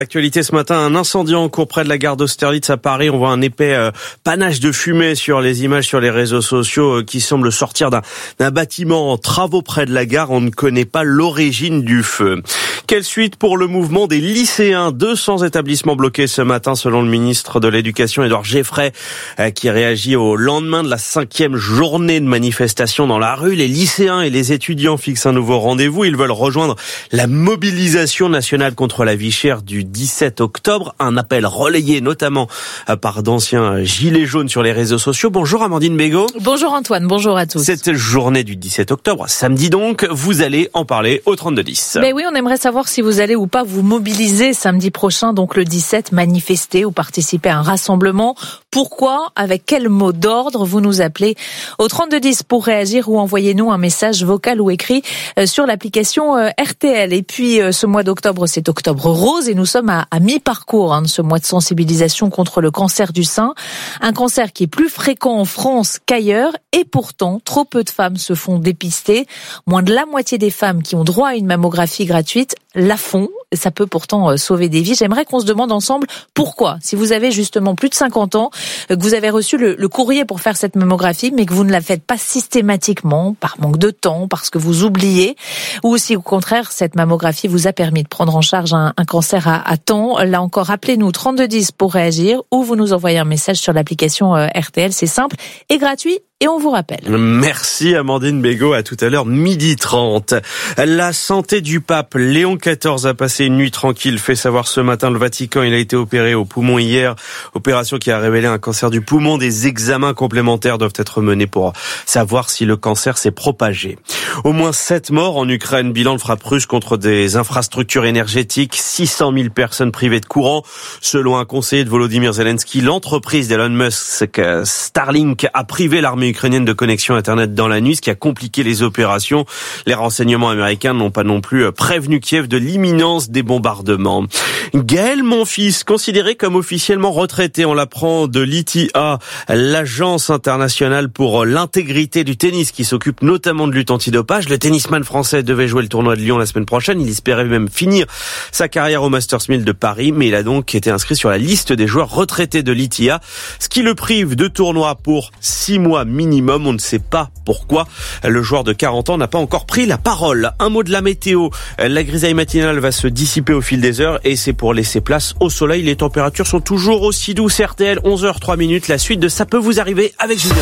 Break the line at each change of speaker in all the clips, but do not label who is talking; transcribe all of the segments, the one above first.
Actualité ce matin, un incendie en cours près de la gare d'Austerlitz à Paris. On voit un épais panache de fumée sur les images sur les réseaux sociaux qui semble sortir d'un bâtiment en travaux près de la gare. On ne connaît pas l'origine du feu. Quelle suite pour le mouvement des lycéens? 200 établissements bloqués ce matin selon le ministre de l'Éducation Édouard Geoffroy qui réagit au lendemain de la 5e journée de manifestation dans la rue. Les lycéens et les étudiants fixent un nouveau rendez-vous. Ils veulent rejoindre la mobilisation nationale contre la vie chère du 17 octobre, un appel relayé notamment par d'anciens gilets jaunes sur les réseaux sociaux. Bonjour Amandine Bégaud.
Bonjour Antoine, bonjour à tous.
Cette journée du 17 octobre, samedi donc, vous allez en parler au 3210.
Ben oui, on aimerait savoir si vous allez ou pas vous mobiliser samedi prochain, donc le 17, manifester ou participer à un rassemblement. Pourquoi? Avec quel mot d'ordre? Vous nous appelez au 3210 pour réagir ou envoyez-nous un message vocal ou écrit sur l'application RTL. Et puis ce mois d'octobre, c'est Octobre Rose et nous sommes à mi-parcours de ce mois de sensibilisation contre le cancer du sein. Un cancer qui est plus fréquent en France qu'ailleurs et pourtant, trop peu de femmes se font dépister. Moins de la moitié des femmes qui ont droit à une mammographie gratuite la font. Ça peut pourtant sauver des vies. J'aimerais qu'on se demande ensemble pourquoi. Si vous avez justement plus de 50 ans, que vous avez reçu le courrier pour faire cette mammographie, mais que vous ne la faites pas systématiquement, par manque de temps, parce que vous oubliez, ou si au contraire, cette mammographie vous a permis de prendre en charge un cancer à temps. Là encore, appelez-nous 3210 pour réagir, ou vous nous envoyez un message sur l'application RTL. C'est simple et gratuit. Et on vous rappelle.
Merci Amandine Bégaud, à tout à l'heure, 12h30. La santé du pape Léon XIV a passé une nuit tranquille, fait savoir ce matin le Vatican. Il a été opéré au poumon hier, opération qui a révélé un cancer du poumon. Des examens complémentaires doivent être menés pour savoir si le cancer s'est propagé. Au moins 7 morts en Ukraine, bilan de frappe russe contre des infrastructures énergétiques, 600 000 personnes privées de courant. Selon un conseiller de Volodymyr Zelensky, l'entreprise d'Elon Musk, Starlink, a privé l'armée ukrainienne de connexion Internet dans la nuit, ce qui a compliqué les opérations. Les renseignements américains n'ont pas non plus prévenu Kiev de l'imminence des bombardements. Gaël Monfils, considéré comme officiellement retraité, on l'apprend de l'ITA, l'agence internationale pour l'intégrité du tennis qui s'occupe notamment de lutte antidopage. Le tennisman français devait jouer le tournoi de Lyon la semaine prochaine. Il espérait même finir sa carrière au Masters 1000 de Paris, mais il a donc été inscrit sur la liste des joueurs retraités de l'ITA, ce qui le prive de tournoi pour 6 mois minimum. On ne sait pas pourquoi. Le joueur de 40 ans n'a pas encore pris la parole. Un mot de la météo. La grisaille matinale va se dissiper au fil des heures et c'est pour laisser place au soleil. Les températures sont toujours aussi douces. RTL, 11h03. La suite de Ça peut vous arriver avec Julien.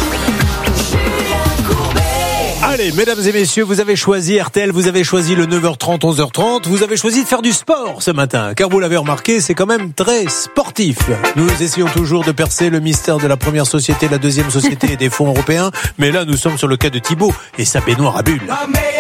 Allez, mesdames et messieurs, vous avez choisi RTL, vous avez choisi le 9h30, 11h30, vous avez choisi de faire du sport ce matin, car vous l'avez remarqué, c'est quand même très sportif. Nous essayons toujours de percer le mystère de la première société, la deuxième société et des fonds européens, mais là nous sommes sur le cas de Thibaut et sa baignoire à bulles.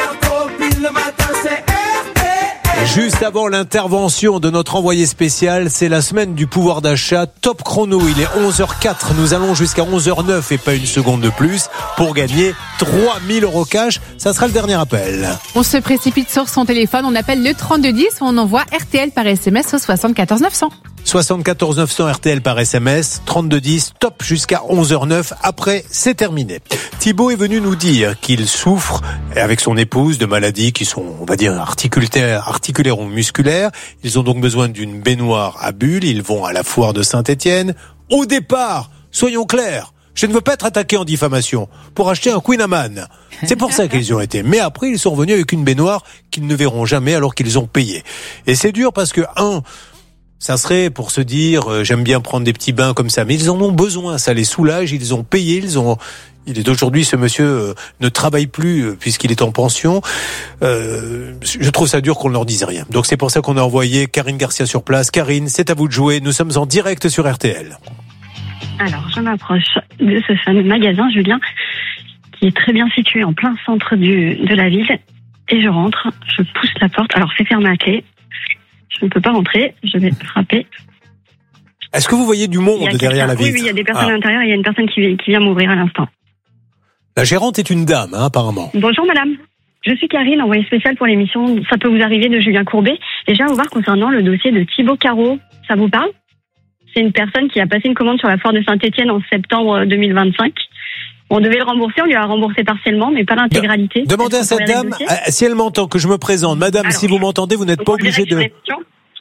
Juste avant l'intervention de notre envoyé spécial, c'est la semaine du pouvoir d'achat. Top chrono, il est 11h04. Nous allons jusqu'à 11h09 et pas une seconde de plus pour gagner 3000 € cash. Ça sera le dernier appel.
On se précipite sur son téléphone, on appelle le 3210 ou on envoie RTL par SMS au 74 900.
74 900 RTL par SMS, 3210, top jusqu'à 11h09. Après, c'est terminé. Thibaut est venu nous dire qu'il souffre, avec son épouse, de maladies qui sont, on va dire, articulaires ou musculaires. Ils ont donc besoin d'une baignoire à bulles. Ils vont à la foire de Saint-Étienne. Au départ, soyons clairs, je ne veux pas être attaqué en diffamation pour acheter un Queen Amman. C'est pour ça qu'ils y ont été. Mais après, ils sont revenus avec une baignoire qu'ils ne verront jamais alors qu'ils ont payé. Et c'est dur parce que, ça serait pour se dire, j'aime bien prendre des petits bains comme ça, mais ils en ont besoin, ça les soulage, ils ont payé, il est aujourd'hui, ce monsieur ne travaille plus puisqu'il est en pension. Je trouve ça dur qu'on ne leur dise rien. Donc c'est pour ça qu'on a envoyé Karine Garcia sur place. Karine, c'est à vous de jouer, nous sommes en direct sur RTL.
Alors, je m'approche de ce fameux magasin, Julien, qui est très bien situé en plein centre de la ville, et je rentre, je pousse la porte, alors c'est fermé à clé. Je ne peux pas rentrer, je vais frapper.
Est-ce que vous voyez du monde derrière la vitre?
Oui, il y a des personnes à l'intérieur et il y a une personne qui vient m'ouvrir à l'instant.
La gérante est une dame, apparemment.
Bonjour madame, je suis Karine, envoyée spéciale pour l'émission Ça peut vous arriver de Julien Courbet. Et je viens vous voir concernant le dossier de Thibaut Carreau. Ça vous parle? C'est une personne qui a passé une commande sur la foire de Saint-Étienne en septembre 2025. On devait le rembourser, on lui a remboursé partiellement, mais pas l'intégralité.
Demandez à cette dame, si elle m'entend, que je me présente. Madame, alors, si vous m'entendez, vous n'êtes pas obligée de...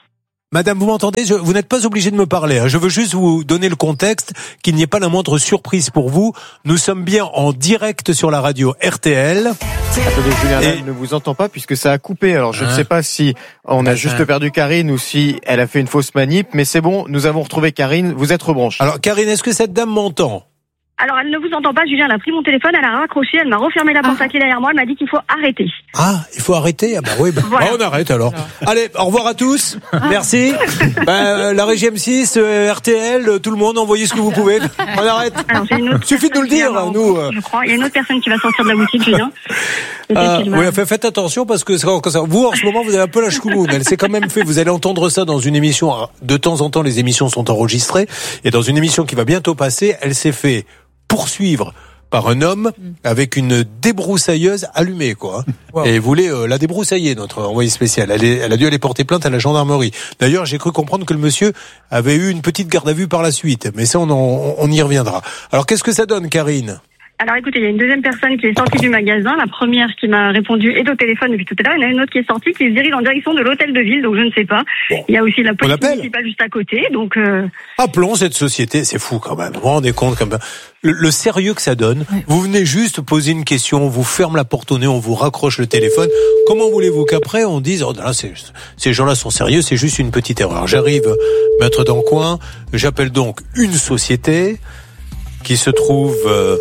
Madame, vous m'entendez? Vous n'êtes pas obligé de me parler. Je veux juste vous donner le contexte, qu'il n'y ait pas la moindre surprise pour vous. Nous sommes bien en direct sur la radio RTL.
Attendez, Julien, elle ne vous entend pas puisque ça a coupé. Alors je ne sais pas si on a juste perdu Karine ou si elle a fait une fausse manip, mais c'est bon, nous avons retrouvé Karine. Vous êtes rebranchée.
Alors Karine, est-ce que cette dame m'entend?
Alors, elle ne vous entend pas, Julien. Elle a pris mon téléphone, elle a raccroché, elle m'a refermé la porte à clé derrière moi, elle m'a dit qu'il faut arrêter.
Ah, il faut arrêter? Ah bah oui,
Voilà.
on arrête alors. Allez, au revoir à tous. Merci. La régie M6, RTL, tout le monde, envoyez ce que vous pouvez. On arrête.
Alors, j'ai une autre
Suffit de nous le dire, nous.
Je crois. Il y a une autre personne qui va sortir de la boutique, Julien.
Oui, faites attention parce que vous, en ce moment, vous avez un peu la chkoumoune. Elle s'est quand même fait. Vous allez entendre ça dans une émission. De temps en temps, les émissions sont enregistrées. Et dans une émission qui va bientôt passer, elle s'est fait poursuivre par un homme avec une débroussailleuse allumée, quoi. Wow. Et il voulait la débroussailler, notre envoyé spécial. Elle a dû aller porter plainte à la gendarmerie. D'ailleurs, j'ai cru comprendre que le monsieur avait eu une petite garde à vue par la suite. Mais ça, on y reviendra. Alors, qu'est-ce que ça donne, Karine?
Alors écoutez, il y a une deuxième personne qui est sortie du magasin. La première qui m'a répondu est au téléphone depuis tout à l'heure. Il y en a une autre qui est sortie, qui se dirige en direction de l'hôtel de ville, donc je ne sais pas. Bon. Il y a aussi la police municipale juste à côté, donc...
Appelons cette société, c'est fou quand même. Vous vous rendez compte quand même le sérieux que ça donne. Oui. Vous venez juste poser une question, on vous ferme la porte au nez, on vous raccroche le téléphone. Comment voulez-vous qu'après on dise oh là, ces gens-là sont sérieux, c'est juste une petite erreur. J'arrive, maître dans le coin, j'appelle donc une société qui se trouve...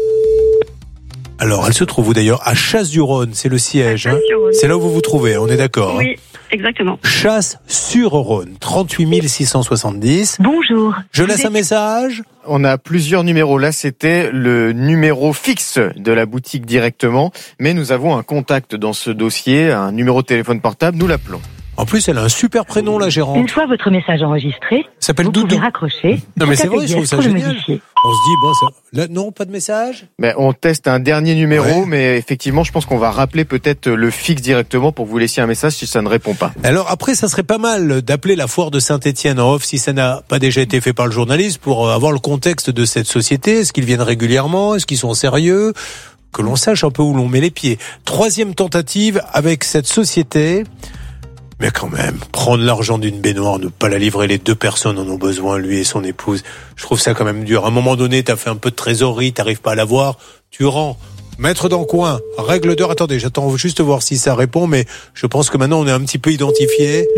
Alors, elle se trouve où d'ailleurs? À Chasse-du-Rhône, c'est le siège. Hein. C'est là où vous vous trouvez, on est d'accord?
Oui, exactement.
Chasse-sur-Rhône, 38 670.
Bonjour.
Je laisse un message?
On a plusieurs numéros. Là, c'était le numéro fixe de la boutique directement. Mais nous avons un contact dans ce dossier, un numéro de téléphone portable. Nous l'appelons.
En plus, elle a un super prénom, la gérante.
Une fois votre message enregistré,
s'appelle
vous
Doudou.
pouvez raccrocher.
Non, mais c'est vrai, je trouve ça génial.
Modifier.
On se dit, bon, ça... Là, non, pas de message?
Mais on teste un dernier numéro, mais effectivement, je pense qu'on va rappeler peut-être le fixe directement pour que vous laissiez un message si ça ne répond pas.
Alors après, ça serait pas mal d'appeler la foire de Saint-Étienne en off si ça n'a pas déjà été fait par le journaliste pour avoir le contexte de cette société. Est-ce qu'ils viennent régulièrement? Est-ce qu'ils sont sérieux? Que l'on sache un peu où l'on met les pieds. Troisième tentative avec cette société. Mais quand même, prendre l'argent d'une baignoire, ne pas la livrer, les deux personnes en ont besoin, lui et son épouse. Je trouve ça quand même dur. À un moment donné, t'as fait un peu de trésorerie, t'arrives pas à l'avoir, tu rends. Maître dans le coin, règle d'heure. Attendez, j'attends juste voir si ça répond, mais je pense que maintenant on est un petit peu identifié.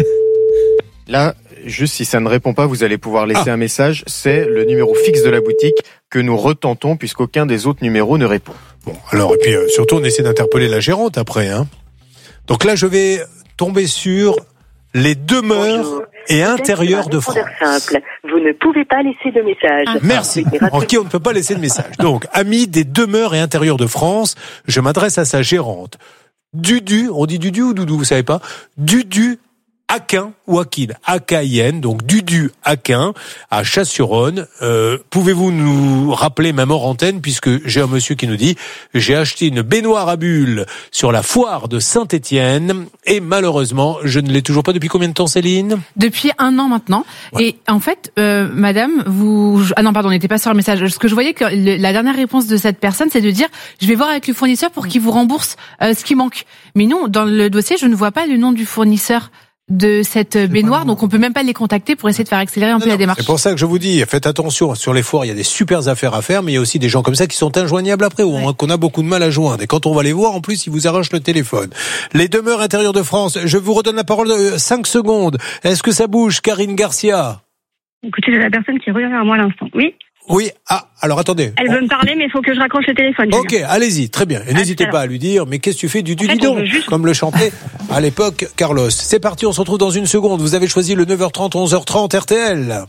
Là, juste si ça ne répond pas, vous allez pouvoir laisser un message. C'est le numéro fixe de la boutique que nous retentons puisqu'aucun des autres numéros ne répond.
Bon, alors, et puis surtout on essaie d'interpeller la gérante après, hein. Donc là, je vais tomber sur les demeures et intérieurs de France.
Simple. Vous ne pouvez pas laisser de message.
Merci. En qui on ne peut pas laisser de message. Donc, amis des demeures et intérieurs de France, je m'adresse à sa gérante. Dudu, on dit Dudu ou Doudou, vous savez pas? Dudu Aquin ou Aquil, A-K-I-N, donc Dudu Aquin, à Chasse-sur-Rhône. Pouvez-vous nous rappeler, même hors antenne, puisque j'ai un monsieur qui nous dit « J'ai acheté une baignoire à bulles sur la foire de Saint-Étienne et malheureusement, je ne l'ai toujours pas. » Depuis combien de temps, Céline?
Depuis 1 an maintenant. Ouais. Et en fait, madame, vous... Ah non, pardon, on n'était pas sur le message. Ce que je voyais, que la dernière réponse de cette personne, c'est de dire « Je vais voir avec le fournisseur pour qu'il vous rembourse ce qui manque. » Mais non, dans le dossier, je ne vois pas le nom du fournisseur de cette baignoire, donc on peut même pas les contacter pour essayer de faire accélérer un peu la démarche.
C'est pour ça que je vous dis, faites attention, sur les foires, il y a des super affaires à faire, mais il y a aussi des gens comme ça qui sont injoignables après, ou qu'on a beaucoup de mal à joindre. Et quand on va les voir, en plus, ils vous arrachent le téléphone. Les demeures intérieures de France, je vous redonne la parole 5 secondes. Est-ce que ça bouge, Karine Garcia?
Écoutez, j'ai la personne qui revient vers moi à l'instant. Oui.
Oui, alors attendez.
Elle veut me parler, mais il faut que je raccroche le téléphone.
Ok, allez-y, très bien. Et n'hésitez pas à lui dire, mais qu'est-ce que tu fais du bidon, comme le chantait à l'époque Carlos. C'est parti, on se retrouve dans une seconde. Vous avez choisi le 9h30, 11h30 RTL.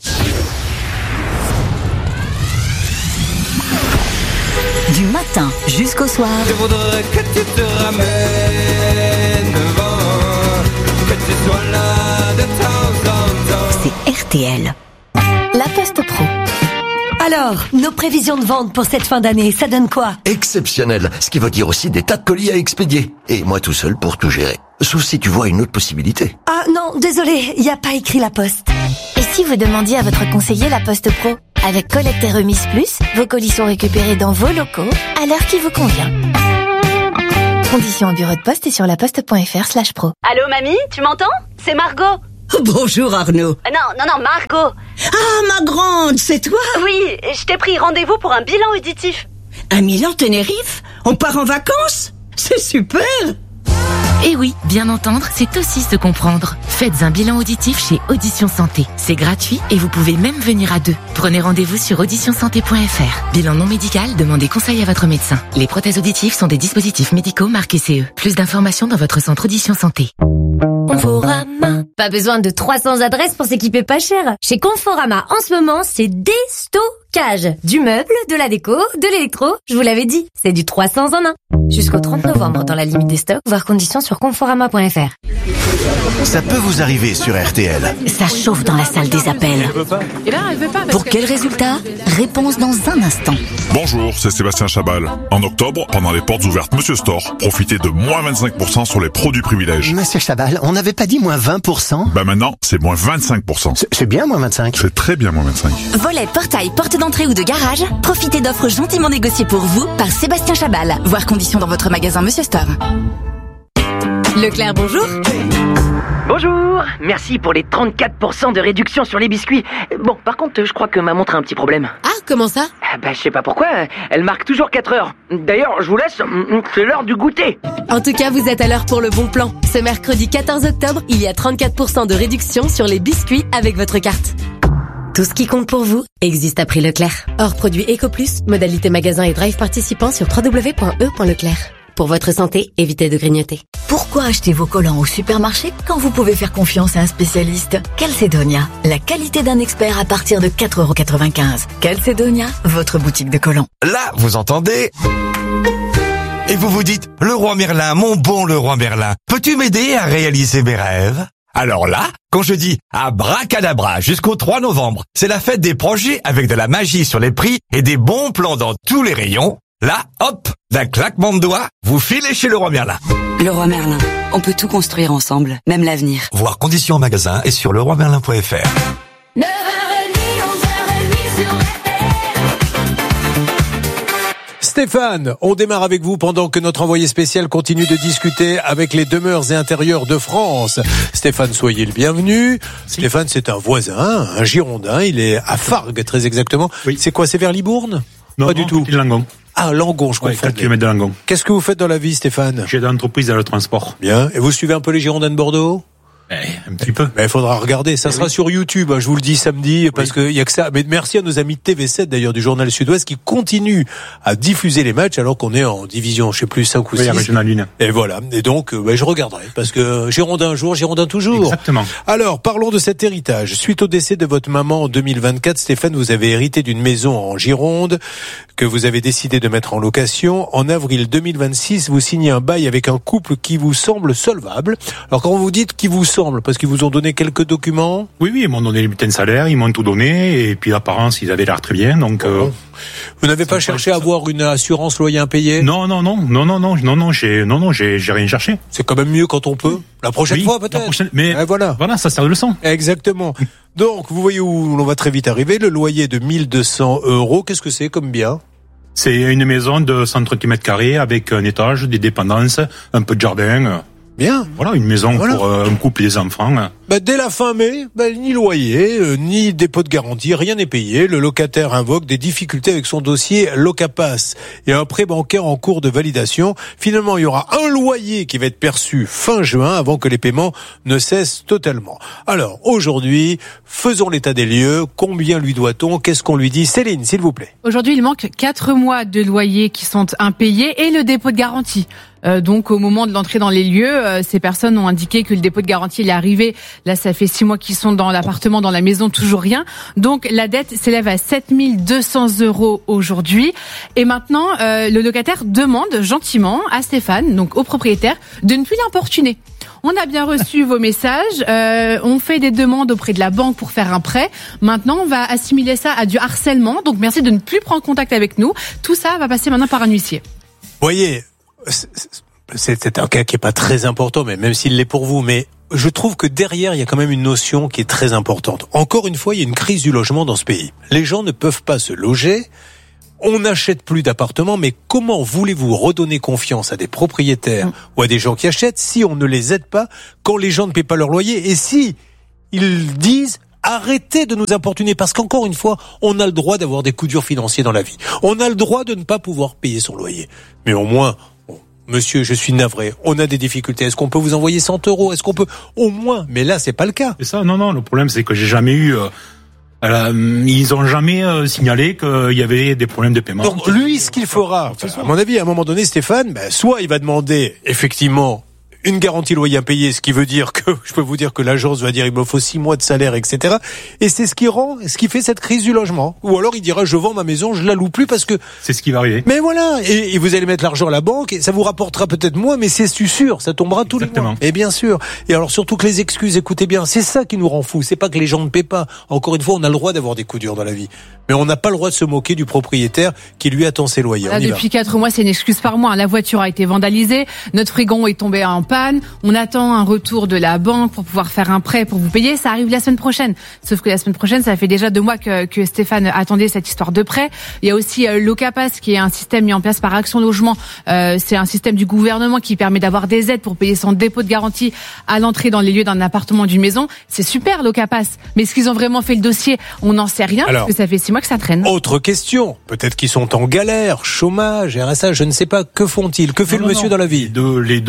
Du matin jusqu'au soir.
Je voudrais que tu te ramènes devant, que tu sois là de temps en temps.
C'est RTL. La Poste Pro. Alors, nos prévisions de vente pour cette fin d'année, ça donne quoi?
Exceptionnel, ce qui veut dire aussi des tas de colis à expédier. Et moi tout seul pour tout gérer. Sauf si tu vois une autre possibilité.
Ah non, désolé, il n'y a pas écrit La Poste.
Et si vous demandiez à votre conseiller La Poste Pro? Avec collecte et remise plus, vos colis sont récupérés dans vos locaux, à l'heure qui vous convient. Conditions au bureau de poste et sur laposte.fr/pro.
Allô mamie, tu m'entends? C'est Margot. Bonjour Arnaud.
Non, Margot.
Ah, ma grande, c'est toi?
Oui, je t'ai pris rendez-vous pour un bilan auditif.
Un Milan Tenerife? On part en vacances? C'est super!
Et oui, bien entendre, c'est aussi se comprendre. Faites un bilan auditif chez Audition Santé. C'est gratuit et vous pouvez même venir à deux. Prenez rendez-vous sur auditionsanté.fr. Bilan non médical, demandez conseil à votre médecin. Les prothèses auditives sont des dispositifs médicaux marqués CE. Plus d'informations dans votre centre Audition Santé.
Conforama. Pas besoin de 300 adresses pour s'équiper pas cher. Chez Conforama, en ce moment, c'est déstockage. Du meuble, de la déco, de l'électro. Je vous l'avais dit, c'est du 300 en 1. Jusqu'au 30 novembre dans la limite des stocks, voir conditions sur conforama.fr.
Ça peut vous arriver sur RTL.
Ça chauffe dans la salle des appels.
Et là, elle veut pas.
Pour quel résultat? Réponse dans un instant.
Bonjour, c'est Sébastien Chabal. En octobre, pendant les portes ouvertes Monsieur Store, profitez de moins 25% sur les produits privilèges.
Monsieur Chabal, on n'avait pas dit moins 20%?
Bah maintenant, c'est moins 25%.
C'est bien moins 25.
C'est très bien moins 25.
Volet, portail, porte d'entrée ou de garage, profitez d'offres gentiment négociées pour vous par Sébastien Chabal. Voir conditions dans votre magasin Monsieur Store.
Leclerc, bonjour.
Bonjour, merci pour les 34% de réduction sur les biscuits. Bon, par contre, je crois que ma montre a un petit problème.
Ah, comment ça?
Je sais pas pourquoi, elle marque toujours 4 heures. D'ailleurs, je vous laisse, c'est l'heure du goûter.
En tout cas, vous êtes à l'heure pour le bon plan. Ce mercredi 14 octobre, il y a 34% de réduction sur les biscuits avec votre carte. Tout ce qui compte pour vous existe à prix Leclerc. Hors produit EcoPlus, modalité magasin et drive participant sur www.e.leclerc. Pour votre santé, évitez de grignoter.
Pourquoi acheter vos collants au supermarché quand vous pouvez faire confiance à un spécialiste? Calcedonia, la qualité d'un expert à partir de 4,95 €. Calcedonia, votre boutique de collants.
Là, vous entendez? Et vous vous dites, Leroy Merlin, mon bon Leroy Merlin, peux-tu m'aider à réaliser mes rêves? Alors là, quand je dis abracadabra jusqu'au 3 novembre, c'est la fête des projets avec de la magie sur les prix et des bons plans dans tous les rayons. Là, hop, d'un claquement de doigts, vous filez chez Leroy Merlin.
Leroy Merlin, on peut tout construire ensemble, même l'avenir.
Voir conditions en magasin et sur leroymerlin.fr.
9h30, 11h30 sur
Stéphane, on démarre avec vous pendant que notre envoyé spécial continue de discuter avec les demeures et intérieurs de France. Stéphane, soyez le bienvenu. Stéphane, c'est un voisin, un Girondin. Il est à Fargues, très exactement. Oui. C'est quoi, c'est vers Libourne?
Non,
pas du tout.
Langon.
Ah, Langon, je comprends.
4 km de Langon.
Qu'est-ce que vous faites dans la vie, Stéphane?
J'ai d'entreprise dans le transport.
Bien. Et vous suivez un peu les Girondins de Bordeaux?
Un petit peu.
Mais il faudra regarder. Ça sera sur YouTube. Je vous le dis samedi parce que il y a que ça. Mais merci à nos amis de TV7 d'ailleurs du Journal Sud-Ouest qui continuent à diffuser les matchs alors qu'on est en division, je sais plus 5 ou 6.
Régional 1.
Et voilà. Et donc, je regarderai parce que Girondin un jour, Girondin toujours.
Exactement.
Alors, parlons de cet héritage. Suite au décès de votre maman en 2024, Stéphane, vous avez hérité d'une maison en Gironde que vous avez décidé de mettre en location. En avril 2026, vous signez un bail avec un couple qui vous semble solvable. Alors, quand vous dites qui vous semble, parce qu'ils vous ont donné quelques documents?
Oui, ils m'ont donné les bulletins de salaire, ils m'ont tout donné, et puis l'apparence, ils avaient l'air très bien, donc...
Vous n'avez pas cherché à avoir une assurance loyer impayé?
Non, j'ai rien cherché.
C'est quand même mieux quand on peut. La prochaine fois, peut-être.
Mais voilà, ça sert de leçon.
Exactement. Donc, vous voyez où l'on va très vite arriver. Le loyer de 1 200 €. Qu'est-ce que c'est comme bien?
C'est une maison de 130 m² avec un étage, des dépendances, un peu de jardin.
Bien.
Voilà, une maison pour un couple et des enfants.
Dès la fin mai, ni loyer, ni dépôt de garantie, rien n'est payé. Le locataire invoque des difficultés avec son dossier Locapass et un prêt bancaire en cours de validation. Finalement, il y aura un loyer qui va être perçu fin juin avant que les paiements ne cessent totalement. Alors, aujourd'hui, faisons l'état des lieux. Combien lui doit-on? Qu'est-ce qu'on lui dit? Céline, s'il vous plaît.
Aujourd'hui, il manque 4 mois de loyer qui sont impayés et le dépôt de garantie. Donc au moment de l'entrée dans les lieux, ces personnes ont indiqué que le dépôt de garantie il est arrivé. Là, ça fait 6 mois qu'ils sont dans l'appartement, dans la maison, toujours rien. Donc la dette s'élève à 7 200 € aujourd'hui. Et maintenant, le locataire demande gentiment à Stéphane, donc au propriétaire, de ne plus l'importuner. On a bien reçu vos messages, on fait des demandes auprès de la banque pour faire un prêt. Maintenant, on va assimiler ça à du harcèlement. Donc merci de ne plus prendre contact avec nous. Tout ça va passer maintenant par un huissier.
Voyez, c'est un cas qui est pas très important, mais même s'il l'est pour vous, mais je trouve que derrière, il y a quand même une notion qui est très importante. Encore une fois, il y a une crise du logement dans ce pays. Les gens ne peuvent pas se loger. On n'achète plus d'appartements, mais comment voulez-vous redonner confiance à des propriétaires ou à des gens qui achètent si on ne les aide pas quand les gens ne paient pas leur loyer? Et si ils disent arrêtez de nous importuner, parce qu'encore une fois, on a le droit d'avoir des coups durs financiers dans la vie. On a le droit de ne pas pouvoir payer son loyer. Mais au moins, monsieur, je suis navré, on a des difficultés. Est-ce qu'on peut vous envoyer 100 €? Est-ce qu'on peut, au moins, mais là, c'est pas le cas.
C'est ça, non, le problème, c'est que j'ai jamais eu, ils ont jamais signalé qu'il y avait des problèmes de paiement.
Donc, lui, ce qu'il fera, à mon avis, à un moment donné, Stéphane, soit il va demander, effectivement, une garantie loyer impayé, ce qui veut dire que, je peux vous dire que l'agence va dire il me faut 6 mois de salaire, etc. Et c'est ce qui fait cette crise du logement. Ou alors il dira je vends ma maison, je la loue plus parce que...
C'est ce qui va arriver.
Mais voilà, et vous allez mettre l'argent à la banque, et ça vous rapportera peut-être moins, mais c'est sûr, ça tombera tous les mois. Et bien sûr. Et alors surtout que les excuses, écoutez bien, c'est ça qui nous rend fous. C'est pas que les gens ne paient pas. Encore une fois, on a le droit d'avoir des coups durs dans la vie. Mais on n'a pas le droit de se moquer du propriétaire qui lui attend ses loyers.
Là, depuis 4 mois, c'est une excuse par mois. La voiture a été vandalisée, notre frigo est tombé en panne, on attend un retour de la banque pour pouvoir faire un prêt pour vous payer. Ça arrive la semaine prochaine. Sauf que la semaine prochaine, ça fait déjà 2 mois que Stéphane attendait cette histoire de prêt. Il y a aussi l'Ocapass, qui est un système mis en place par Action Logement. C'est un système du gouvernement qui permet d'avoir des aides pour payer son dépôt de garantie à l'entrée dans les lieux d'un appartement ou d'une maison. C'est super, l'Ocapass. Mais est-ce qu'ils ont vraiment fait le dossier? On n'en sait rien, parce que ça fait 6 mois que ça traîne.
Autre question. Peut-être qu'ils sont en galère, chômage, RSA, je ne sais pas. Que font-ils? Que fait le monsieur dans la vie?
Les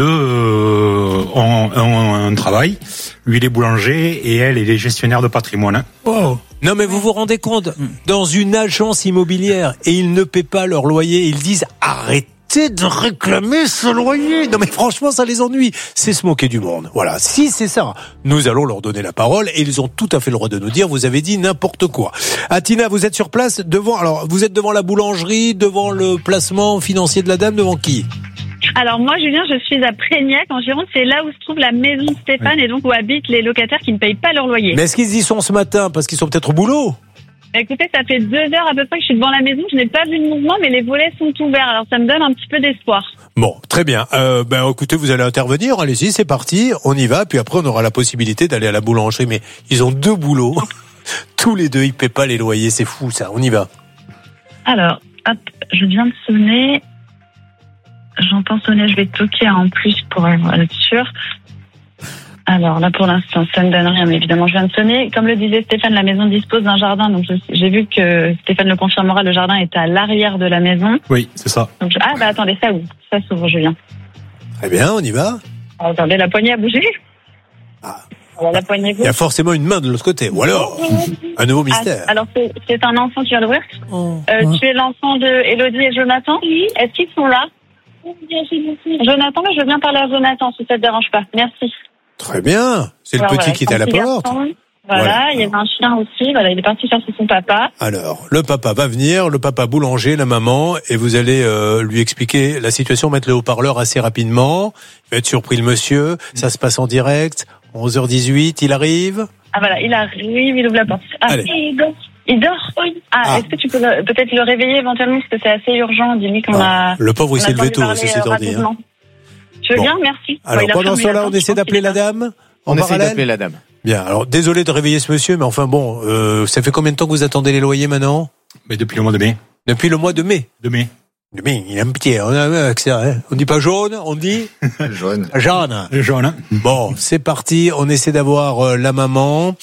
deux ont un travail. Lui, il est boulanger et elle est gestionnaire de patrimoine.
Oh. Non, mais vous vous rendez compte, dans une agence immobilière, et ils ne paient pas leur loyer, ils disent arrêtez de réclamer ce loyer. Non mais franchement, ça les ennuie. C'est se moquer du monde. Voilà. Si c'est ça, nous allons leur donner la parole et ils ont tout à fait le droit de nous dire vous avez dit n'importe quoi. Atina, vous êtes sur place vous êtes devant la boulangerie, devant le placement financier de la dame, devant qui?
Alors moi, Julien, je suis à Prégnac, en Gironde. C'est là où se trouve la maison de Stéphane et donc où habitent les locataires qui ne payent pas leur loyer.
Mais est-ce qu'ils y sont ce matin parce qu'ils sont peut-être au boulot?
Écoutez, ça fait 2 heures à peu près que je suis devant la maison. Je n'ai pas vu de mouvement, mais les volets sont ouverts. Alors ça me donne un petit peu d'espoir.
Bon, très bien. Écoutez, vous allez intervenir. Allez-y, c'est parti. On y va. Puis après, on aura la possibilité d'aller à la boulangerie. Mais ils ont 2 boulots. Tous les 2, ils paient pas les loyers. C'est fou, ça. On y va.
Alors, hop, je viens de sonner. J'entends sonner. Je vais toquer en plus pour être sûr. Alors là, pour l'instant, ça ne donne rien, mais évidemment, je viens de sonner. Comme le disait Stéphane, la maison dispose d'un jardin, donc j'ai vu que Stéphane le confirmera, le jardin est à l'arrière de la maison.
Oui, c'est ça.
Donc, attendez, ça ouvre, ça s'ouvre, Julien.
Très bien, on y va.
Alors, attendez, la poignée a bougé. Alors, la poignée bouge.
Il y a forcément une main de l'autre côté, ou alors un nouveau mystère.
Alors, c'est un enfant qui vient d'ouvrir. Tu es l'enfant de Élodie et Jonathan. Oui. Est-ce qu'ils sont là? Jonathan, mais je veux bien parler à Jonathan, si ça te dérange pas. Merci.
Très bien. C'est le petit qui est à la porte.
Voilà, il y avait un chien aussi. Voilà, il est parti chercher son papa.
Alors, le papa va venir, le papa boulanger, la maman, et vous allez lui expliquer la situation, mettre le haut-parleur assez rapidement. Il va être surpris le monsieur. Ça se passe en direct. 11h18, il arrive.
Ah voilà, il arrive, il ouvre la porte.
Allez.
Il dort. Est-ce que tu peux peut-être le réveiller éventuellement parce que c'est assez urgent. Dis-lui qu'on a.
Le pauvre, il s'est levé tôt, c'est ordi.
Tu veux bien, merci.
Alors, pendant ce temps-là, on essaie d'appeler la dame.
On essaie d'appeler la dame.
Bien. Alors, désolé de réveiller ce monsieur, mais enfin bon, ça fait combien de temps que vous attendez les loyers maintenant?
Mais depuis le mois de mai.
Depuis le mois de mai.
De mai.
Il a un petit, on dit pas jaune, on dit
jaune.
Jaune.
Bon, c'est parti. On essaie d'avoir la maman.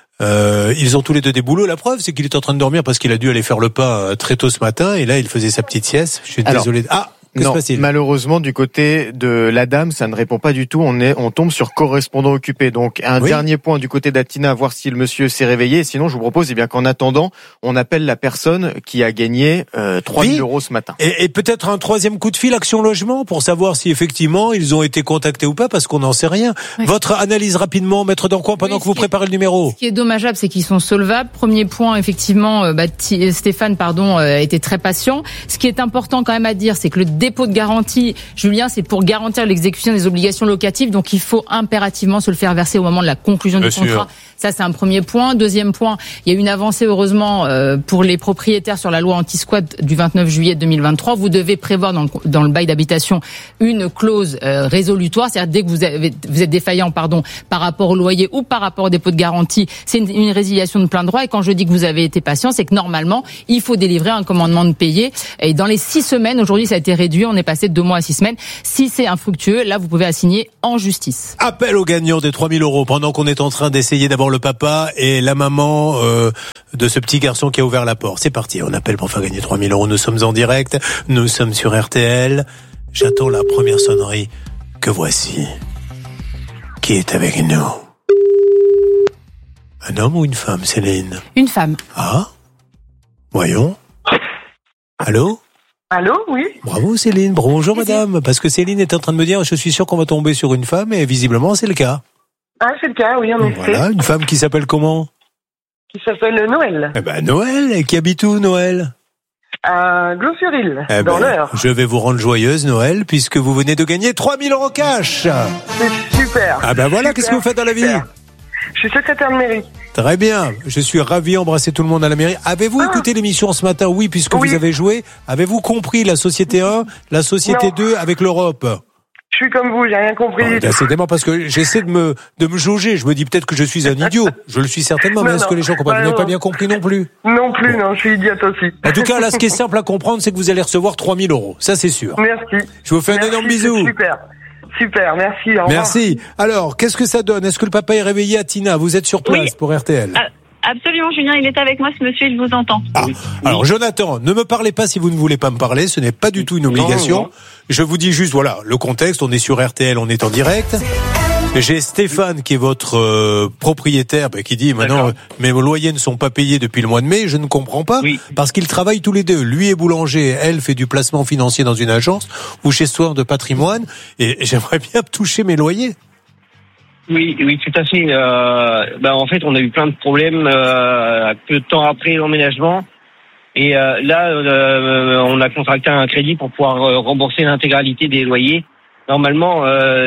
Ils ont tous les 2 des boulots. La preuve, c'est qu'il est en train de dormir parce qu'il a dû aller faire le pain très tôt ce matin. Et là, il faisait sa petite sieste. Je suis désolé. Que se passe-t-il?
Malheureusement, du côté de la dame, ça ne répond pas du tout. On tombe sur correspondant occupé. Donc, un dernier point du côté d'Atina, voir si le monsieur s'est réveillé. Sinon, je vous propose, qu'en attendant, on appelle la personne qui a gagné 3 000 € ce matin.
Et peut-être un 3e coup de fil, Action Logement, pour savoir si effectivement ils ont été contactés ou pas, parce qu'on n'en sait rien. Oui. Votre analyse rapidement, Maître Dancourt, pendant que vous préparez le numéro.
Ce qui est dommageable, c'est qu'ils sont solvables. Premier point, effectivement, Stéphane, était très patient. Ce qui est important quand même à dire, c'est que le dépôt de garantie, Julien, c'est pour garantir l'exécution des obligations locatives, donc il faut impérativement se le faire verser au moment de la conclusion du contrat. Ça, c'est un premier point. Deuxième point, il y a une avancée, heureusement, pour les propriétaires sur la loi anti-squat du 29 juillet 2023. Vous devez prévoir dans le bail d'habitation une clause résolutoire, c'est-à-dire dès que vous êtes défaillant, par rapport au loyer ou par rapport au dépôt de garantie, c'est une résiliation de plein droit. Et quand je dis que vous avez été patient, c'est que normalement, il faut délivrer un commandement de payer. Et dans les 6 semaines, aujourd'hui, ça a été réduit
réduit. On est passé de 2 mois à 6 semaines. Si c'est infructueux, là, vous pouvez assigner en justice.
Appel au gagnant des 3 000 € pendant qu'on est en train d'essayer d'avoir le papa et la maman de ce petit garçon qui a ouvert la porte. C'est parti, on appelle pour faire gagner 3 000 €. Nous sommes en direct, nous sommes sur RTL. J'attends la première sonnerie que voici. Qui est avec nous? Un homme ou une femme, Céline?
Une femme.
Ah, voyons. Allô?
Allô, oui.
Bravo Céline, bonjour madame. Parce que Céline est en train de me dire, je suis sûr qu'on va tomber sur une femme et visiblement c'est le cas.
Ah, c'est le cas, oui, en effet.
Voilà, une femme qui s'appelle comment?
Qui s'appelle Noël.
Eh ben Noël, et qui habite où Noël?
À Glos-sur-Île, dans l'heure.
Je vais vous rendre joyeuse Noël, puisque vous venez de gagner 3 000 € cash.
C'est super.
Ah ben voilà, qu'est-ce que vous faites dans la vie?
Je suis secrétaire de mairie.
Très bien, je suis ravi d'embrasser tout le monde à la mairie. Avez-vous écouté l'émission ce matin? Oui, puisque vous avez joué. Avez-vous compris la société 1, la société 2 avec l'Europe?
Je suis comme vous, j'ai rien compris.
C'est dément parce que j'essaie de me jauger. Je me dis peut-être que je suis un idiot. Je le suis certainement, mais est-ce que les gens comprennent? Vous n'avez pas bien compris non plus?
Non plus, non, je suis idiote aussi.
En tout cas, là, ce qui est simple à comprendre, c'est que vous allez recevoir 3 000 €. Ça, c'est sûr.
Merci.
Je vous fais un énorme bisou.
Super, merci. Au revoir.
Merci. Alors, qu'est-ce que ça donne? Est-ce que le papa est réveillé à Tina? Vous êtes sur place pour RTL?
Absolument, Julien, il est avec moi, ce monsieur, il vous entend.
Ah. Alors, Jonathan, ne me parlez pas si vous ne voulez pas me parler, ce n'est pas du tout une obligation. Non. Je vous dis juste, voilà, le contexte, on est sur RTL, on est en direct. J'ai Stéphane qui est votre propriétaire qui dit maintenant mes loyers ne sont pas payés depuis le mois de mai, je ne comprends pas parce qu'ils travaillent tous les deux. Lui est boulanger, elle fait du placement financier dans une agence ou gestionnaire de patrimoine et j'aimerais bien toucher mes loyers.
Oui, tout à fait. En fait, on a eu plein de problèmes peu de temps après l'emménagement. Et là, on a contracté un crédit pour pouvoir rembourser l'intégralité des loyers. Normalement,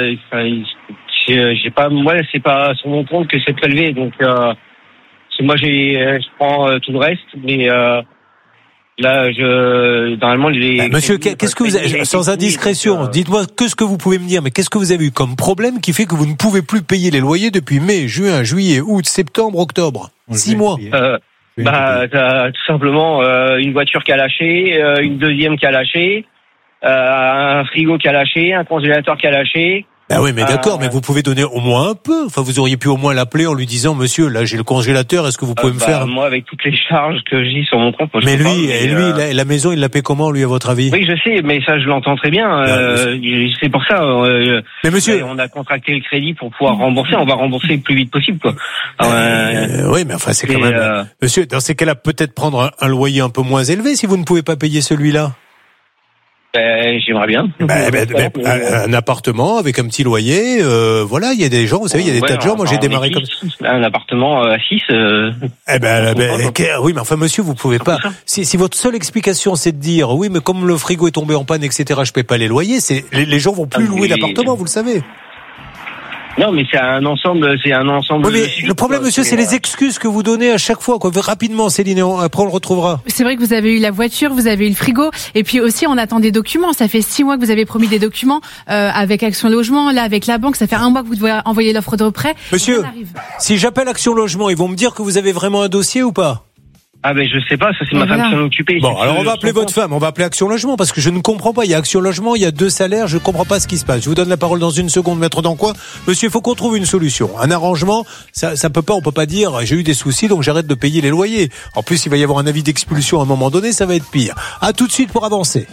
c'est pas sur mon compte que c'est prélevé. Donc, moi, je prends tout le reste, mais là, normalement,
monsieur, qu'est-ce que vous avez, sans indiscrétion, dites-moi que ce que vous pouvez me dire, mais qu'est-ce que vous avez eu comme problème qui fait que vous ne pouvez plus payer les loyers depuis mai, juin, juillet, août, septembre, octobre? 6 mois.
T'as tout simplement une voiture qui a lâché, une deuxième qui a lâché, un frigo qui a lâché, un congélateur qui a lâché.
Ah oui, mais d'accord, mais vous pouvez donner au moins un peu. Enfin, vous auriez pu au moins l'appeler en lui disant, monsieur, là, j'ai le congélateur, est-ce que vous pouvez me faire...
Moi, avec toutes les charges que j'ai sur mon compte...
Mais la maison, il l'a paie comment, lui, à votre avis?
Oui, je sais, mais ça, je l'entends très bien. C'est pour ça...
mais monsieur...
On a contracté le crédit pour pouvoir rembourser. On va rembourser le plus vite possible, quoi.
Oui, mais enfin, c'est quand même... Monsieur, dans ces cas-là, peut-être prendre un loyer un peu moins élevé si vous ne pouvez pas payer celui-là.
J'aimerais bien.
Un appartement avec un petit loyer, voilà, il y a des gens, vous savez, il y a des tas de gens. Moi, j'ai démarré comme ça.
Un appartement à 6.
Oui, mais enfin, monsieur, vous pouvez pas. Si votre seule explication, c'est de dire, oui, mais comme le frigo est tombé en panne, etc., je paie pas les loyers, les gens vont plus louer d'appartement, vous le savez.
Non, mais c'est un ensemble.
Oui, mais le problème, monsieur, c'est les excuses que vous donnez à chaque fois, quoi. Rapidement, Céline, après on le retrouvera.
C'est vrai que vous avez eu la voiture, vous avez eu le frigo, et puis aussi on attend des documents. Ça fait 6 mois que vous avez promis des documents avec Action Logement, là avec la banque. Ça fait 1 mois que vous devez envoyer l'offre de prêt.
Monsieur, si j'appelle Action Logement, ils vont me dire que vous avez vraiment un dossier ou pas?
Ah ben je sais pas, ça c'est ma femme qui s'en occupait.
Bon, alors on va appeler votre femme, on va appeler Action Logement parce que je ne comprends pas. Il y a Action Logement, il y a 2 salaires, je comprends pas ce qui se passe. Je vous donne la parole dans une seconde, maître Dancoin. Monsieur, il faut qu'on trouve une solution, un arrangement. Ça peut pas, on peut pas dire j'ai eu des soucis donc j'arrête de payer les loyers. En plus, il va y avoir un avis d'expulsion à un moment donné, ça va être pire. À tout de suite pour avancer.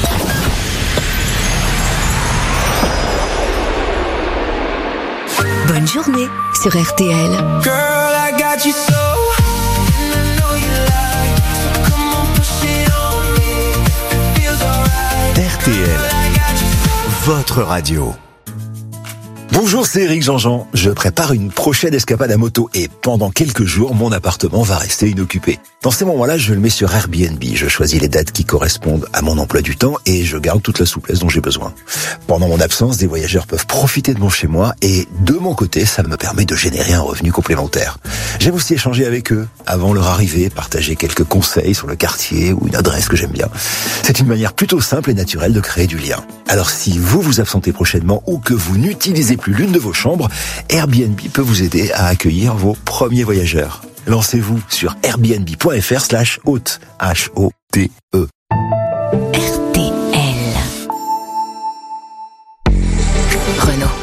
Bonne journée sur RTL.
Girl, I got you so
RTL, votre radio. Bonjour, c'est Eric Jean-Jean. Je prépare une prochaine escapade à moto et pendant quelques jours, mon appartement va rester inoccupé. Dans ces moments-là, je le mets sur Airbnb. Je choisis les dates qui correspondent à mon emploi du temps et je garde toute la souplesse dont j'ai besoin. Pendant mon absence, des voyageurs peuvent profiter de mon chez-moi et de mon côté, ça me permet de générer un revenu complémentaire. J'aime aussi échanger avec eux avant leur arrivée, partager quelques conseils sur le quartier ou une adresse que j'aime bien. C'est une manière plutôt simple et naturelle de créer du lien. Alors si vous vous absentez prochainement ou que vous n'utilisez plus l'une de vos chambres, Airbnb peut vous aider à accueillir vos premiers voyageurs. Lancez-vous sur airbnb.fr/hôte, H-O-T-E.
RTL.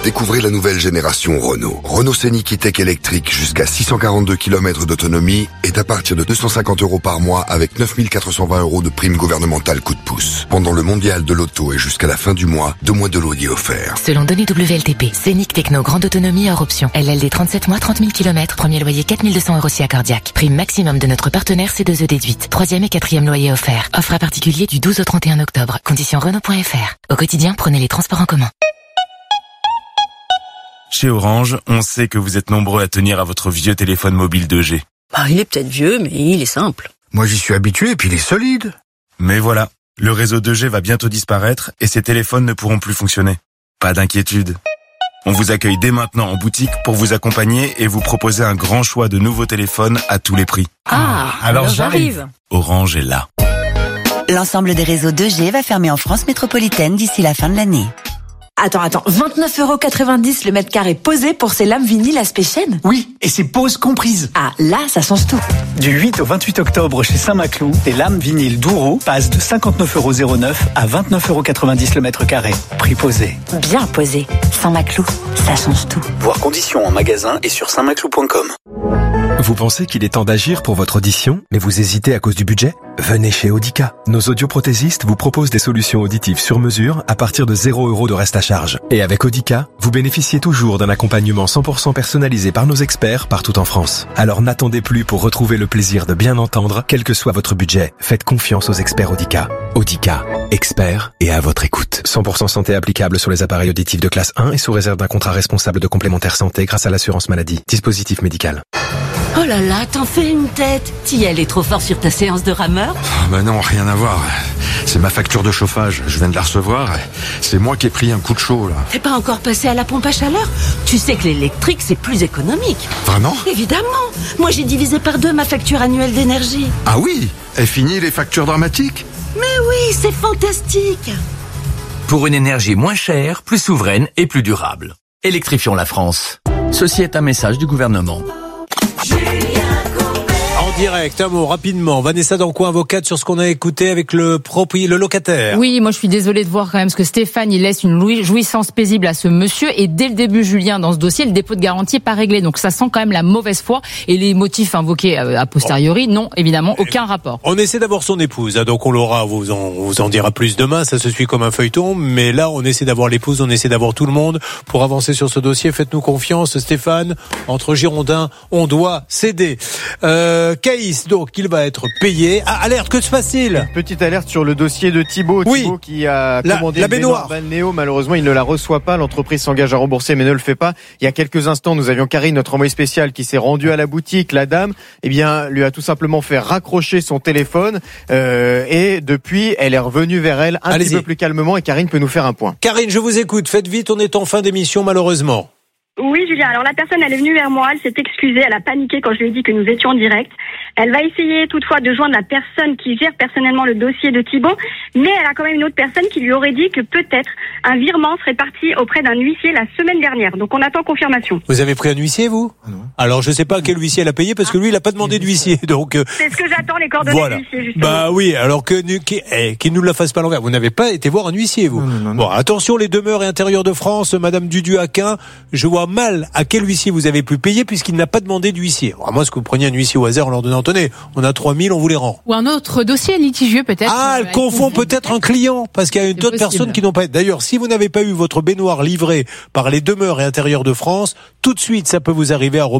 Découvrez la nouvelle génération Renault. Renault Scénic E-Tech électrique jusqu'à 642 km d'autonomie est à partir de 250 € par mois avec 9 420 € de prime gouvernementale coup de pouce. Pendant le mondial de l'auto et jusqu'à la fin du mois, 2 mois de loyer offerts.
Selon données WLTP, Scénic Techno grande autonomie hors option. LLD 37 mois, 30 000 km. Premier loyer 4 200 € si accordiaque. Prime maximum de notre partenaire C2E déduite. 3e et 4e loyer offert. Offre à particulier du 12 au 31 octobre. Conditions Renault.fr. Au quotidien, prenez les transports en commun.
Chez Orange, on sait que vous êtes nombreux à tenir à votre vieux téléphone mobile 2G.
Il est peut-être vieux, mais il est simple.
Moi j'y suis habitué et puis il est solide. Mais voilà, le réseau 2G va bientôt disparaître et ces téléphones ne pourront plus fonctionner. Pas d'inquiétude. On vous accueille dès maintenant en boutique pour vous accompagner et vous proposer un grand choix de nouveaux téléphones à tous les prix.
Alors j'arrive.
Orange est là.
L'ensemble des réseaux 2G va fermer en France métropolitaine d'ici la fin de l'année.
Attends, 29,90 € le mètre carré posé pour ces lames vinyles aspect chêne?
Oui, et c'est pose comprise.
Ah, là, ça change tout.
Du 8 au 28 octobre chez Saint-Maclou, les lames vinyles Douro passent de 59,09 € à 29,90 € le mètre carré. Prix posé.
Bien posé. Saint-Maclou, ça change tout.
Voir conditions en magasin et sur saintmaclou.com.
Vous pensez qu'il est temps d'agir pour votre audition, mais vous hésitez à cause du budget? Venez chez Audica. Nos audioprothésistes vous proposent des solutions auditives sur mesure à partir de 0 € de reste à charge. Et avec Audica, vous bénéficiez toujours d'un accompagnement 100% personnalisé par nos experts partout en France. Alors n'attendez plus pour retrouver le plaisir de bien entendre, quel que soit votre budget. Faites confiance aux experts Audica. Audica, experts et à votre écoute. 100% santé applicable sur les appareils auditifs de classe 1 et sous réserve d'un contrat responsable de complémentaire santé grâce à l'assurance maladie. Dispositif médical.
Oh là là, t'en fais une tête. T'y allais trop fort sur ta séance de rameur?
Non, rien à voir. C'est ma facture de chauffage. Je viens de la recevoir. C'est moi qui ai pris un coup de chaud, là.
T'es pas encore passé à la pompe à chaleur? Tu sais que l'électrique, c'est plus économique.
Vraiment?
Évidemment. Moi, j'ai divisé par 2 ma facture annuelle d'énergie.
Ah oui? Et fini les factures dramatiques?
Mais oui, c'est fantastique.
Pour une énergie moins chère, plus souveraine et plus durable. Électrifions la France. Ceci est un message du gouvernement.
En direct, un mot rapidement. Vanessa Dancoin, avocate, sur ce qu'on a écouté avec le locataire.
Oui, moi je suis désolée de voir quand même ce que Stéphane, il laisse une jouissance paisible à ce monsieur. Et dès le début, Julien, dans ce dossier, le dépôt de garantie n'est pas réglé. Donc ça sent quand même la mauvaise foi. Et les motifs invoqués a posteriori, non, évidemment, aucun rapport.
On essaie d'avoir son épouse, donc on l'aura, on vous en dira plus demain, ça se suit comme un feuilleton. Mais là, on essaie d'avoir l'épouse, on essaie d'avoir tout le monde pour avancer sur ce dossier. Faites-nous confiance, Stéphane. Entre Girondins, on doit céder. Caïs, donc, il va être payé. Ah, alerte, que se passe-t-il?
Petite alerte sur le dossier de Thibaut.
Oui.
Thibaut qui a commandé
la
une baignoire balnéo. Malheureusement, il ne la reçoit pas. L'entreprise s'engage à rembourser, mais ne le fait pas. Il y a quelques instants, nous avions Karine, notre envoyé spécial, qui s'est rendue à la boutique. La dame, lui a tout simplement fait raccrocher son téléphone. Et depuis, elle est revenue vers elle un petit peu plus calmement. Et Karine peut nous faire un point.
Karine, je vous écoute. Faites vite, on est en fin d'émission, malheureusement.
Oui, Julien. Alors, la personne, elle est venue vers moi. Elle s'est excusée. Elle a paniqué quand je lui ai dit que nous étions en direct. Elle va essayer toutefois de joindre la personne qui gère personnellement le dossier de Thibaut. Mais elle a quand même une autre personne qui lui aurait dit que peut-être un virement serait parti auprès d'un huissier la semaine dernière. Donc, on attend confirmation.
Vous avez pris un huissier, vous? Non. Alors, je sais pas quel huissier elle a payé parce que lui, il a pas demandé d'huissier. Donc,
c'est ce que j'attends, les coordonnées
voilà.
de l'huissier, justement.
Bah oui, alors qu'il nous la fasse pas à l'envers. Vous n'avez pas été voir un huissier, vous? Non. Bon, attention, les demeures et intérieurs de France, Madame Dudu-Aquin, je vois mal à quel huissier vous avez pu payer puisqu'il n'a pas demandé d'huissier. Alors, moi, est-ce que vous preniez un huissier au hasard en leur donnant, tenez, on a 3000, on vous les rend.
Ou un autre dossier litigieux, peut-être.
Ah, elle confond peut-être un client, parce qu'il y a d'autres personnes qui n'ont pas. D'ailleurs, si vous n'avez pas eu votre baignoire livrée par les demeures et intérieurs de France, tout de suite, ça peut vous arriver à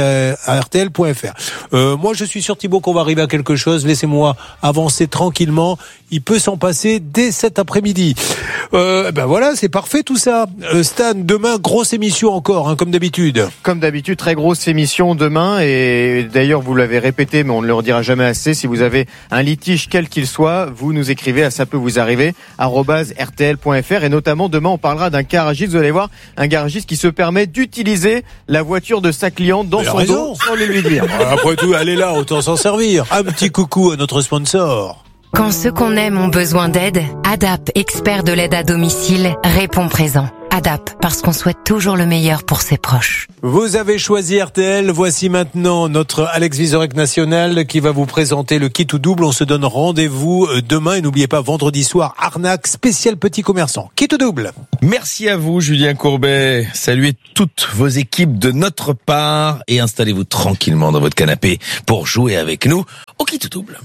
@rtl.fr. Moi, je suis sûr, Thibaut, qu'on va arriver à quelque chose. Laissez-moi avancer tranquillement. Il peut s'en passer dès cet après-midi. Ben voilà, c'est parfait tout ça. Stan, demain, grosse émission encore, comme d'habitude.
Comme d'habitude, très grosse émission demain. Et d'ailleurs, vous l'avez répété, mais on ne le redira jamais assez. Si vous avez un litige, quel qu'il soit, vous nous écrivez à ça peut vous arriver @rtl.fr. Et notamment, demain, on parlera d'un garagiste. Vous allez voir, un garagiste qui se permet d'utiliser la voiture de sa cliente dans son dos sans le lui dire.
Après tout, elle est là, autant s'en servir. Un petit coucou à notre sponsor.
Quand ceux qu'on aime ont besoin d'aide, ADAP, expert de l'aide à domicile, répond présent.
ADAP, parce qu'on souhaite toujours le meilleur pour ses proches.
Vous avez choisi RTL. Voici maintenant notre Alex Vizorek national qui va vous présenter le kit ou double. On se donne rendez-vous demain. Et n'oubliez pas, vendredi soir, arnaque spécial petit commerçant. Kit ou double.
Merci à vous, Julien Courbet. Saluez toutes vos équipes de notre part et installez-vous tranquillement dans votre canapé pour jouer avec nous au kit ou double.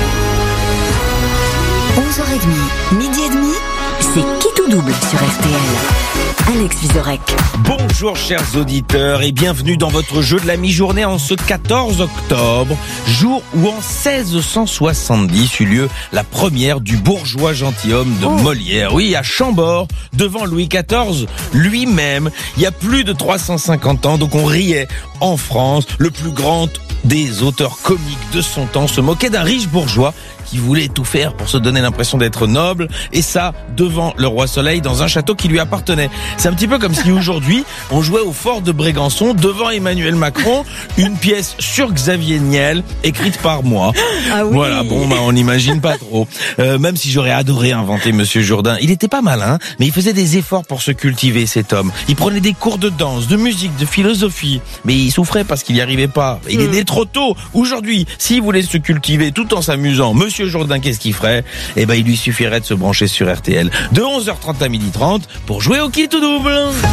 11h30, midi et demi, c'est Kit ou double sur RTL. Alex Vizorek.
Bonjour chers auditeurs et bienvenue dans votre jeu de la mi-journée en ce 14 octobre, jour où en 1670 eut lieu la première du bourgeois gentilhomme de Molière. Oui, à Chambord, devant Louis XIV lui-même, il y a plus de 350 ans, donc on riait en France, le plus grand des auteurs comiques de son temps se moquait d'un riche bourgeois qui voulait tout faire pour se donner l'impression d'être noble, et ça, devant le roi Soleil, dans un château qui lui appartenait. C'est un petit peu comme si aujourd'hui, on jouait au fort de Brégançon, devant Emmanuel Macron, une pièce sur Xavier Niel, écrite par moi. Ah oui. Voilà, bon, on n'imagine pas trop. Même si j'aurais adoré inventer Monsieur Jourdain, il était pas malin, mais il faisait des efforts pour se cultiver, cet homme. Il prenait des cours de danse, de musique, de philosophie, mais il souffrait parce qu'il n'y arrivait pas. Il est né trop tôt. Aujourd'hui, s'il voulait se cultiver tout en s'amusant, Monsieur Jourdain, qu'est-ce qu'il ferait? Eh ben, il lui suffirait de se brancher sur RTL de 11h30 à 12h30 pour jouer au kit ou double.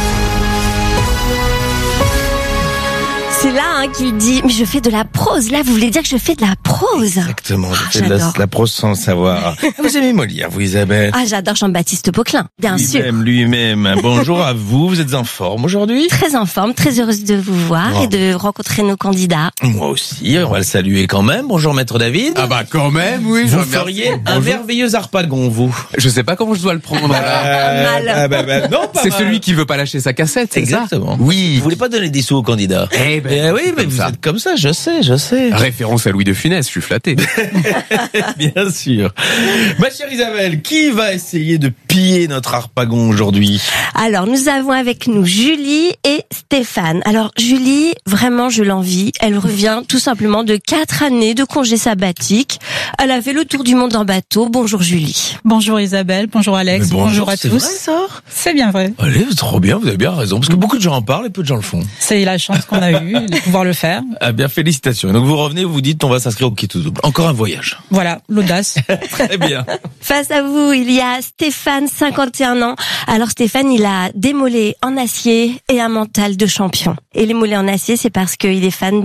C'est là qu'il dit, mais je fais de la prose. Là, vous voulez dire que je fais de la prose?
Exactement, je fais de la prose sans le savoir. Vous aimez Molière, vous, Isabelle?
Ah, j'adore Jean-Baptiste Poquelin, bien sûr.
Lui-même. Bonjour à vous, vous êtes en forme aujourd'hui?
Très en forme, très heureuse de vous voir et de rencontrer nos candidats.
Moi aussi, on va le saluer quand même. Bonjour Maître David.
Ah bah quand même, oui.
Vous feriez un merveilleux harpagon, vous.
Je sais pas comment je dois le prendre.
Non, pas
c'est
mal.
celui qui veut pas lâcher sa cassette, c'est
exactement.
Ça
Oui, vous voulez pas donner des sous aux candidats? Oui, mais vous êtes comme ça, je sais.
Référence à Louis de Funès, je suis flatté.
Bien sûr. Ma chère Isabelle, qui va essayer de piller notre harpagon aujourd'hui?
Alors, nous avons avec nous Julie et Stéphane. Alors, Julie, vraiment, je l'envie. Elle revient tout simplement de 4 années de congé sabbatique. Elle a fait le tour du monde en bateau. Bonjour Julie.
Bonjour Isabelle, bonjour Alex, bonjour à tous.
C'est vrai ça?
C'est bien vrai.
Allez, trop bien, vous avez bien raison, parce que beaucoup de gens en parlent et peu de gens le font.
C'est la chance qu'on a eue de pouvoir le faire.
Ah bien, félicitations. Donc vous revenez, vous vous dites, on va s'inscrire au kit ou double. Encore un voyage.
Voilà, l'audace.
Très bien.
Face à vous, il y a Stéphane, 51 ans. Alors Stéphane, il a des mollets en acier et un mental de champion. Et les mollets en acier, c'est parce qu'il est fan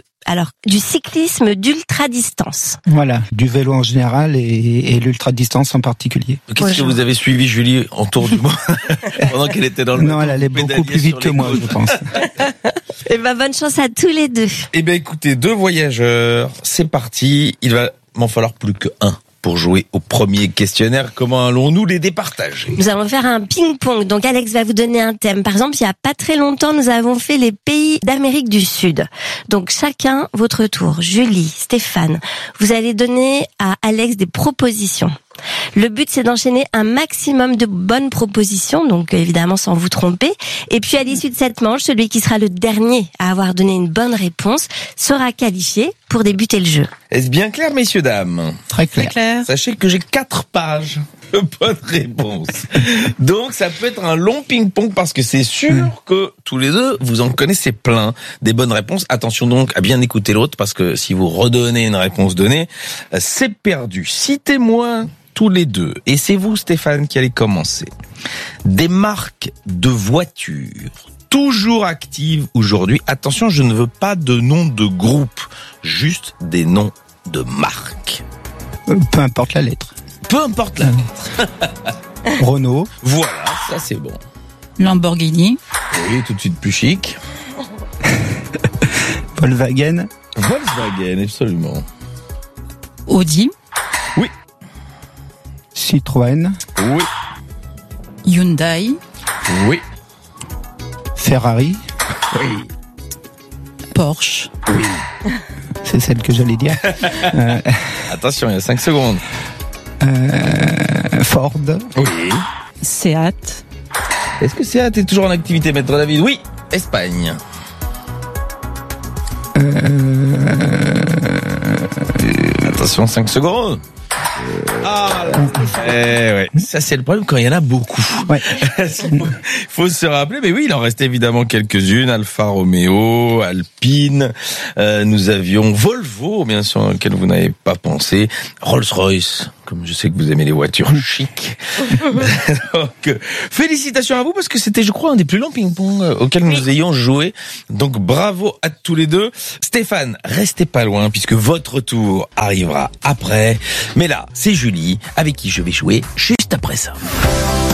du cyclisme d'ultra-distance.
Voilà, du vélo en général et l'ultra-distance en particulier.
Qu'est-ce que vous avez suivi Julie en tour du monde pendant qu'elle était dans le
Non, elle allait beaucoup plus vite que moi, je pense.
Eh ben, bonne chance à tous les deux.
Eh ben, écoutez, 2 voyageurs, c'est parti. Il va m'en falloir plus que 1 pour jouer au premier questionnaire. Comment allons-nous les départager?
Nous allons faire un ping-pong. Donc Alex va vous donner un thème. Par exemple, il y a pas très longtemps, nous avons fait les pays d'Amérique du Sud. Donc chacun votre tour. Julie, Stéphane, vous allez donner à Alex des propositions. Le but, c'est d'enchaîner un maximum de bonnes propositions, donc évidemment sans vous tromper. Et puis à l'issue de cette manche, celui qui sera le dernier à avoir donné une bonne réponse sera qualifié pour débuter le jeu.
Est-ce bien clair, messieurs, dames?
Très clair.
Très clair.
Sachez que j'ai 4 pages de bonnes réponses. Donc ça peut être un long ping-pong parce que c'est sûr que tous les deux, vous en connaissez plein des bonnes réponses. Attention donc à bien écouter l'autre parce que si vous redonnez une réponse donnée, c'est perdu. Citez-moi tous les deux, et c'est vous Stéphane qui allez commencer, des marques de voitures toujours actives aujourd'hui. Attention, je ne veux pas de nom de groupe, juste des noms de marques.
Peu importe la lettre.
Peu importe la lettre.
Renault.
Voilà, ça c'est bon.
Lamborghini.
Oui, tout de suite plus chic.
Volkswagen.
Volkswagen, absolument.
Audi.
Oui.
Citroën.
Oui.
Hyundai.
Oui.
Ferrari.
Oui.
Porsche.
Oui.
C'est celle que j'allais dire.
Attention, il y a 5 secondes.
Ford.
Oui.
Seat.
Est-ce que Seat est toujours en activité, Maître David? Oui. Espagne. Attention, 5 secondes. Ah, ouais. Ça, c'est le problème quand il y en a beaucoup.
Ouais.
Faut se rappeler, mais oui, il en reste évidemment quelques-unes. Alfa Romeo, Alpine, nous avions Volvo, bien sûr, auquel vous n'avez pas pensé. Rolls-Royce, comme je sais que vous aimez les voitures chic. Donc, félicitations à vous, parce que c'était, je crois, un des plus longs ping-pong auxquels nous ayons joué. Donc, bravo à tous les deux. Stéphane, restez pas loin, puisque votre tour arrivera après. Mais là, c'est Julie, avec qui je vais jouer juste après ça.